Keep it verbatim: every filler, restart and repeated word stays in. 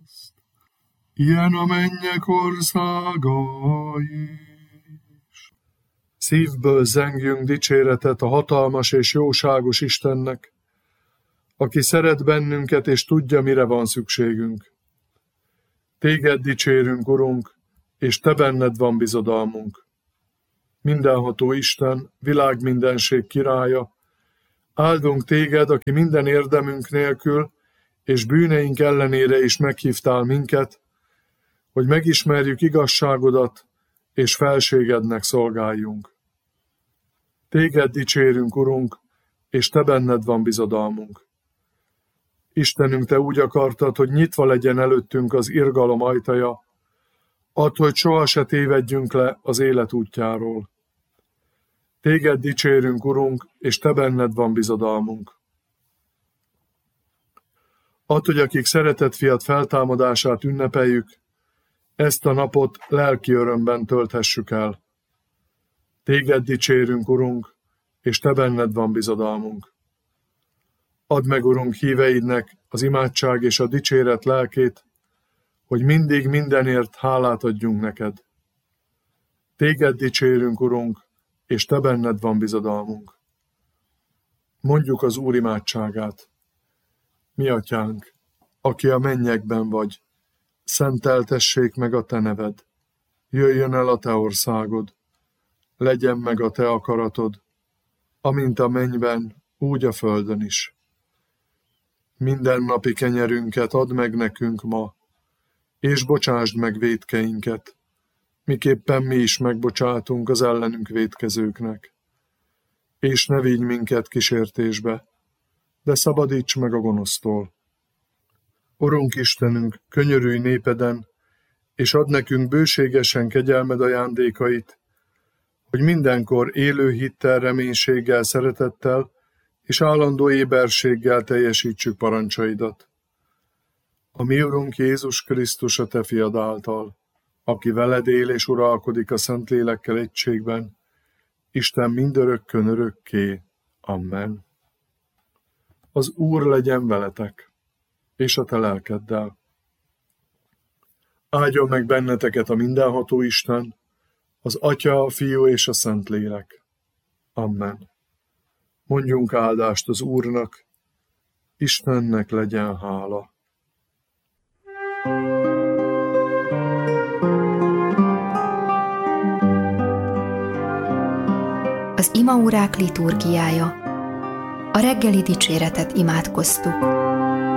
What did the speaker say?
ilyen a mennyek országa is. Szívből zengjünk dicséretet a hatalmas és jóságos Istennek, aki szeret bennünket és tudja, mire van szükségünk. Téged dicsérünk, Urunk, és te benned van bizodalmunk. Mindenható Isten, világmindenség királya, áldunk téged, aki minden érdemünk nélkül és bűneink ellenére is meghívtál minket, hogy megismerjük igazságodat és felségednek szolgáljunk. Téged dicsérünk, Urunk, és te benned van bizodalmunk. Istenünk, te úgy akartad, hogy nyitva legyen előttünk az irgalom ajtaja, add, hogy soha se tévedjünk le az élet útjáról. Téged dicsérünk, Urunk, és te benned van bizodalmunk. Add, hogy akik szeretett fiat feltámadását ünnepeljük, ezt a napot lelki örömben tölthessük el. Téged dicsérünk, Urunk, és te benned van bizodalmunk. Add meg, Urunk, híveidnek az imádság és a dicséret lelkét, hogy mindig mindenért hálát adjunk neked. Téged dicsérünk, Urunk, és te benned van bizodalmunk. Mondjuk az Úr imádságát. Mi atyánk, aki a mennyekben vagy, szenteltessék meg a te neved. Jöjjön el a te országod, legyen meg a te akaratod, amint a mennyben, úgy a földön is. Mindennapi kenyerünket add meg nekünk ma, és bocsásd meg vétkeinket, miképpen mi is megbocsátunk az ellenünk vétkezőknek. És ne vigy minket kísértésbe, de szabadíts meg a gonosztól. Urunk Istenünk, könyörülj népeden, és add nekünk bőségesen kegyelmed ajándékait, hogy mindenkor élő hittel, reménységgel, szeretettel és állandó éberséggel teljesítsük parancsaidat. A mi Urunk Jézus Krisztus a te fiad által, aki veled él és uralkodik a Szentlélekkel egységben, Isten mindörökkön örökké. Amen. Az Úr legyen veletek, és a te lelkeddel. Áldjon meg benneteket a mindenható Isten, az Atya, a Fiú és a Szentlélek. Amen. Mondjunk áldást az Úrnak, Istennek legyen hála. Az imaórák liturgiája. A reggeli dicséretet imádkoztuk.